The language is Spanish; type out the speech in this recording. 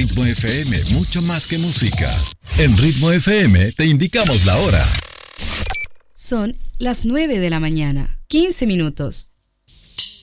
Ritmo FM, mucho más que música. En Ritmo FM te indicamos la hora. Son las 9 de la mañana, 15 minutos.